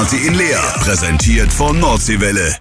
Party in Leer, präsentiert von Nordseewelle.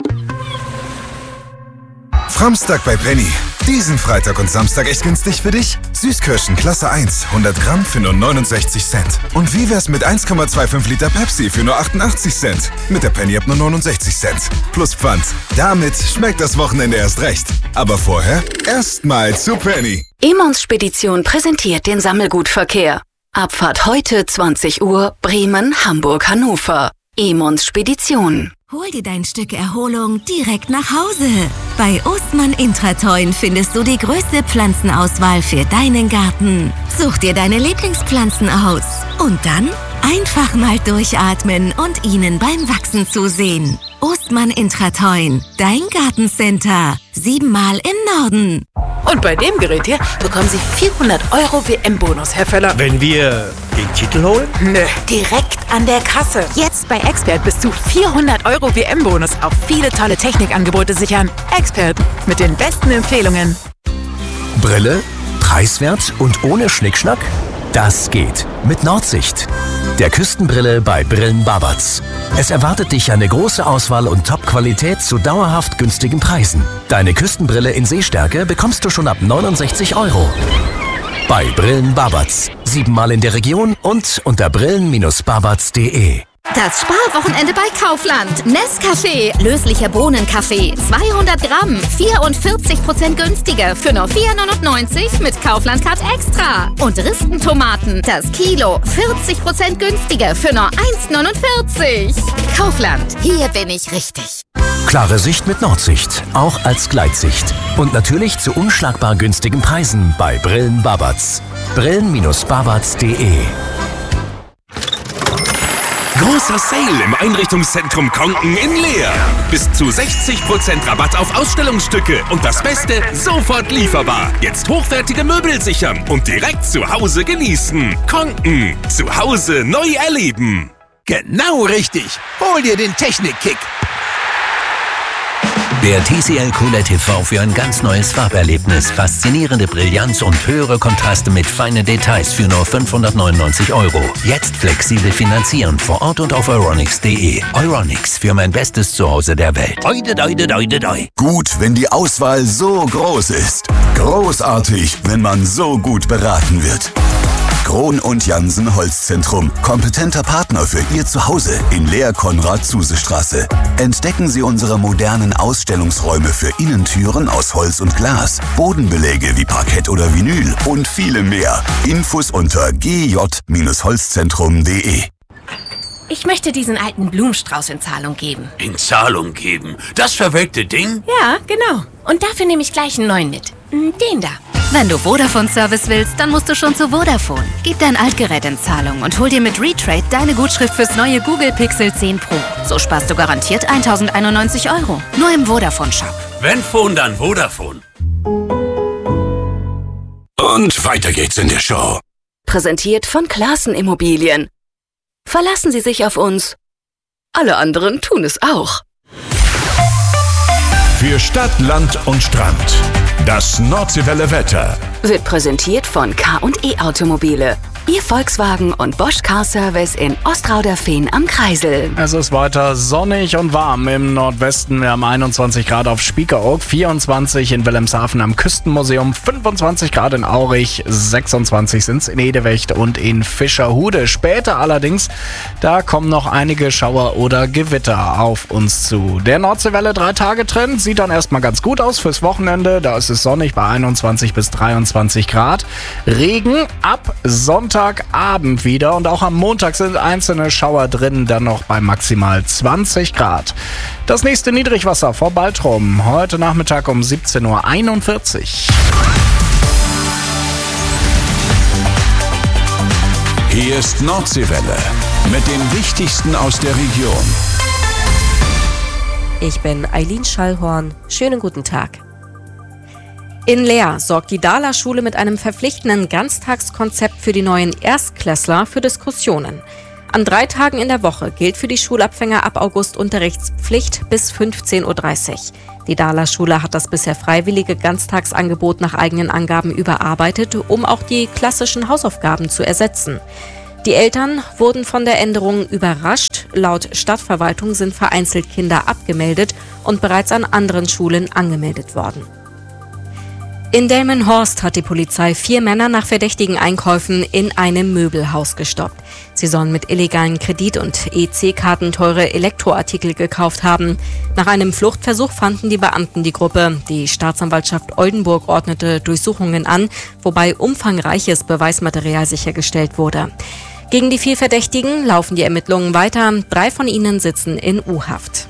Framstag bei Penny. Diesen Freitag und Samstag echt günstig für dich? Süßkirschen Klasse 1, 100 Gramm für nur 69 Cent. Und wie wär's mit 1,25 Liter Pepsi für nur 88 Cent? Mit der Penny ab nur 69 Cent. Plus Pfand. Damit schmeckt das Wochenende erst recht. Aber vorher erstmal zu Penny. Emons Spedition präsentiert den Sammelgutverkehr. Abfahrt heute 20 Uhr Bremen, Hamburg, Hannover. Emons Spedition. Hol dir dein Stück Erholung direkt nach Hause. Bei Ostmann Intratoin findest du die größte Pflanzenauswahl für deinen Garten. Such dir deine Lieblingspflanzen aus und dann einfach mal durchatmen und ihnen beim Wachsen zusehen. Ostmann Intratoin, dein Gartencenter. 7-mal im Norden. Und bei dem Gerät hier bekommen Sie 400 € WM-Bonus, Herr Völler. Wenn wir den Titel holen? Nö, direkt an der Kasse. Jetzt bei Expert bis zu 400 € WM-Bonus auf viele tolle Technikangebote sichern. Expert mit den besten Empfehlungen. Brille, preiswert und ohne Schnickschnack? Das geht mit Nordsicht. Der Küstenbrille bei Brillen Babatz. Es erwartet dich eine große Auswahl und Top-Qualität zu dauerhaft günstigen Preisen. Deine Küstenbrille in Sehstärke bekommst du schon ab 69 €. Bei Brillen Babatz. 7-mal in der Region und unter brillen-babatz.de. Das Sparwochenende bei Kaufland. Nescafé, löslicher Bohnenkaffee, 200 Gramm, 44% günstiger für nur 4,99 mit Kaufland-Card Extra. Und Ristentomaten, das Kilo, 40% günstiger für nur 1,49. Kaufland, hier bin ich richtig. Klare Sicht mit Nordsicht, auch als Gleitsicht. Und natürlich zu unschlagbar günstigen Preisen bei Brillen Babatz. Brillen-babatz.de. Großer Sale im Einrichtungszentrum Kronken in Leer. Bis zu 60% Rabatt auf Ausstellungsstücke und das Beste, sofort lieferbar. Jetzt hochwertige Möbel sichern und direkt zu Hause genießen. Kronken, zu Hause neu erleben. Genau richtig. Hol dir den Technik-Kick. Der TCL QLED TV für ein ganz neues Farberlebnis. Faszinierende Brillanz und höhere Kontraste mit feinen Details für nur 599 €. Jetzt flexibel finanzieren vor Ort und auf euronics.de. Euronics, für mein bestes Zuhause der Welt. Gut, wenn die Auswahl so groß ist. Großartig, wenn man so gut beraten wird. Krohn und Jansen Holzzentrum. Kompetenter Partner für Ihr Zuhause in Leer-Konrad-Zuse-Straße. Entdecken Sie unsere modernen Ausstellungsräume für Innentüren aus Holz und Glas, Bodenbeläge wie Parkett oder Vinyl und viele mehr. Infos unter gj-holzzentrum.de. Ich möchte diesen alten Blumenstrauß in Zahlung geben. In Zahlung geben? Das verwelkte Ding? Ja, genau. Und dafür nehme ich gleich einen neuen mit. Den da. Wenn du Vodafone-Service willst, dann musst du schon zu Vodafone. Gib dein Altgerät in Zahlung und hol dir mit Retrade deine Gutschrift fürs neue Google Pixel 10 Pro. So sparst du garantiert 1.091 €. Nur im Vodafone-Shop. Wenn Phone, dann Vodafone. Und weiter geht's in der Show. Präsentiert von Classen Immobilien. Verlassen Sie sich auf uns. Alle anderen tun es auch. Für Stadt, Land und Strand. Das Nordseewelle Wetter Wird präsentiert von K&E Automobile. Ihr Volkswagen und Bosch Car Service in Ostrauderfehn am Kreisel. Es ist weiter sonnig und warm im Nordwesten. Wir haben 21 Grad auf Spiekeroog, 24 in Wilhelmshaven am Küstenmuseum, 25 Grad in Aurich, 26 sind es in Edewecht und in Fischerhude. Später allerdings, da kommen noch einige Schauer oder Gewitter auf uns zu. Der Nordseewelle 3-Tage-Trend sieht dann erstmal ganz gut aus fürs Wochenende. Da ist es sonnig bei 21 bis 23 Grad. Regen ab Sonntagabend wieder und auch am Montag sind einzelne Schauer drin, dann noch bei maximal 20 Grad. Das nächste Niedrigwasser vor Baltrum, heute Nachmittag um 17:41 Uhr. Hier ist Nordseewelle mit dem Wichtigsten aus der Region. Ich bin Eileen Schallhorn. Schönen guten Tag. In Leer sorgt die Dahler-Schule mit einem verpflichtenden Ganztagskonzept für die neuen Erstklässler für Diskussionen. An 3 Tagen in der Woche gilt für die Schulabfänger ab August Unterrichtspflicht bis 15:30 Uhr. Die Dahler-Schule hat das bisher freiwillige Ganztagsangebot nach eigenen Angaben überarbeitet, um auch die klassischen Hausaufgaben zu ersetzen. Die Eltern wurden von der Änderung überrascht. Laut Stadtverwaltung sind vereinzelt Kinder abgemeldet und bereits an anderen Schulen angemeldet worden. In Delmenhorst hat die Polizei 4 Männer nach verdächtigen Einkäufen in einem Möbelhaus gestoppt. Sie sollen mit illegalen Kredit- und EC-Karten teure Elektroartikel gekauft haben. Nach einem Fluchtversuch fanden die Beamten die Gruppe. Die Staatsanwaltschaft Oldenburg ordnete Durchsuchungen an, wobei umfangreiches Beweismaterial sichergestellt wurde. Gegen die 4 Verdächtigen laufen die Ermittlungen weiter. 3 von ihnen sitzen in U-Haft.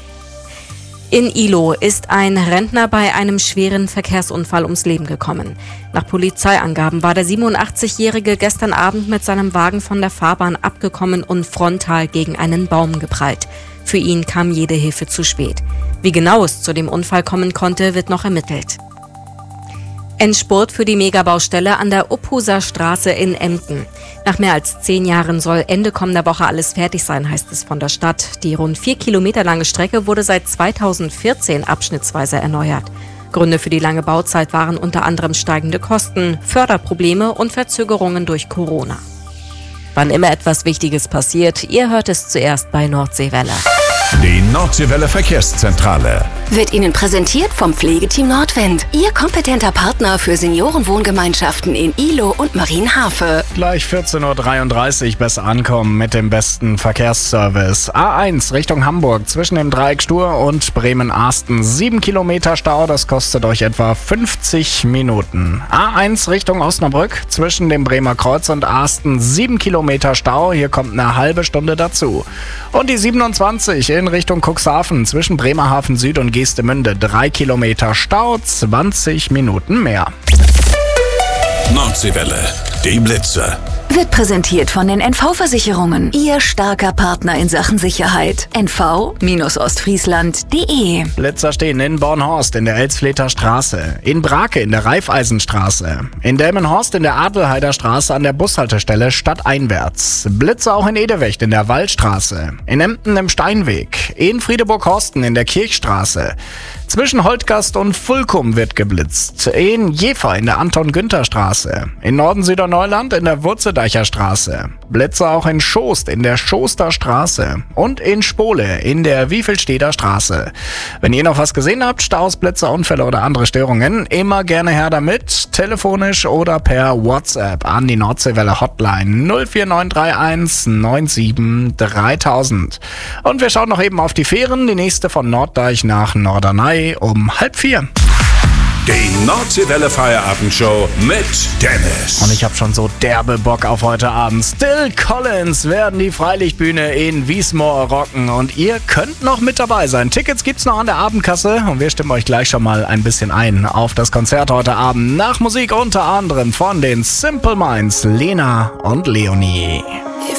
In Ihlow ist ein Rentner bei einem schweren Verkehrsunfall ums Leben gekommen. Nach Polizeiangaben war der 87-Jährige gestern Abend mit seinem Wagen von der Fahrbahn abgekommen und frontal gegen einen Baum geprallt. Für ihn kam jede Hilfe zu spät. Wie genau es zu dem Unfall kommen konnte, wird noch ermittelt. Endspurt für die Megabaustelle an der Uphuser Straße in Emden. Nach mehr als 10 Jahren soll Ende kommender Woche alles fertig sein, heißt es von der Stadt. Die rund 4 Kilometer lange Strecke wurde seit 2014 abschnittsweise erneuert. Gründe für die lange Bauzeit waren unter anderem steigende Kosten, Förderprobleme und Verzögerungen durch Corona. Wann immer etwas Wichtiges passiert, ihr hört es zuerst bei Nordseewelle. Die Nordseewelle Verkehrszentrale wird Ihnen präsentiert vom Pflegeteam Nordwind. Ihr kompetenter Partner für Seniorenwohngemeinschaften in Ihlow und Marienhafe. Gleich 14.33 Uhr besser ankommen mit dem besten Verkehrsservice. A1 Richtung Hamburg zwischen dem Dreieck Stur und Bremen-Arsten. 7 Kilometer Stau, das kostet euch etwa 50 Minuten. A1 Richtung Osnabrück zwischen dem Bremer Kreuz und Arsten. 7 Kilometer Stau, hier kommt eine halbe Stunde dazu. Und die 27 in Richtung Cuxhaven zwischen Bremerhaven Süd und Geestemünde. 3 Kilometer Stau, 20 Minuten mehr. Nordseewelle, die Blitze. Wird präsentiert von den NV-Versicherungen. Ihr starker Partner in Sachen Sicherheit. NV-Ostfriesland.de. Blitzer stehen in Bornhorst in der Elsfleter Straße, in Brake in der Raiffeisenstraße, in Delmenhorst in der Adelheider Straße an der Bushaltestelle stadteinwärts. Blitzer auch in Edewecht in der Waldstraße, in Emden im Steinweg, in Friedeburg-Horsten in der Kirchstraße. Zwischen Holtgast und Fulkum wird geblitzt. In Jever in der Anton-Günther-Straße. In Norden-Süderneuland in der Wurzeldeicher Straße. Blitze auch in Schost in der Schoster Straße. Und in Spole in der Wiefelsteder Straße. Wenn ihr noch was gesehen habt, Staus, Blitze, Unfälle oder andere Störungen, immer gerne her damit. Telefonisch oder per WhatsApp an die Nordseewelle Hotline 04931 97 3000. Und wir schauen noch eben auf die Fähren. Die nächste von Norddeich nach Norderney um 3:30. Die Nordseewelle Feierabendshow mit Dennis. Und ich habe schon so derbe Bock auf heute Abend. Still Collins werden die Freilichtbühne in Wiesmoor rocken und ihr könnt noch mit dabei sein. Tickets gibt's noch an der Abendkasse und wir stimmen euch gleich schon mal ein bisschen ein auf das Konzert heute Abend. Nach Musik unter anderem von den Simple Minds, Lena und Leonie.